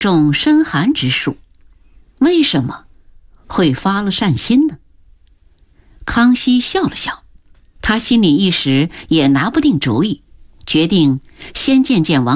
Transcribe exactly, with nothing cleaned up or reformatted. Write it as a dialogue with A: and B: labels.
A: 种深寒之术，为什么会发了善心呢？康熙笑了笑，他心里一时也拿不定主意，决定先见见王